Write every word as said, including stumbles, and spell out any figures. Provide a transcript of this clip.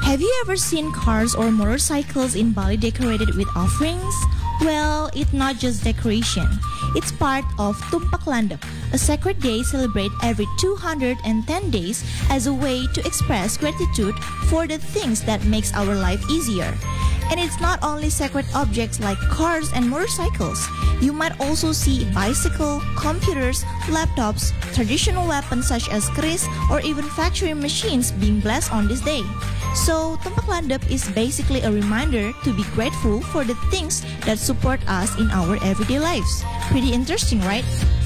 Have you ever seen cars or motorcycles in Bali decorated with offerings? Well, it's not just decoration. It's part of Tumpak Landep, a sacred day celebrated every two hundred ten days as a way to express gratitude for the things that makes our life easier. And it's not only sacred objects like cars and motorcycles. You might also see bicycle, computers, laptops, traditional weapons such as keris, or even factory machines being blessed on this day. So, Tumpak Landep is basically a reminder to be grateful for the things that support us in our everyday lives. Pretty interesting, right?